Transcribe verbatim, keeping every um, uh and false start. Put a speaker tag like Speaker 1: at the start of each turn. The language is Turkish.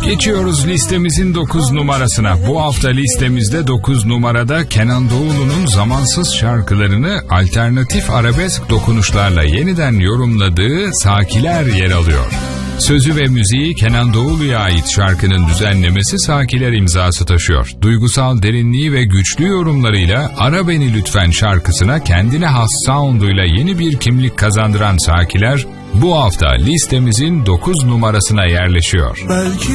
Speaker 1: Geçiyoruz listemizin dokuz numarasına. Bu hafta listemizde dokuz numarada Kenan Doğulu'nun zamansız şarkılarını alternatif arabesk dokunuşlarla yeniden yorumladığı Sakiler yer alıyor. Sözü ve müziği Kenan Doğulu'ya ait şarkının düzenlemesi Sakiler imzası taşıyor. Duygusal derinliği ve güçlü yorumlarıyla Ara Beni Lütfen şarkısına kendine has sound'uyla yeni bir kimlik kazandıran Sakiler, bu hafta listemizin dokuz numarasına yerleşiyor.
Speaker 2: Belki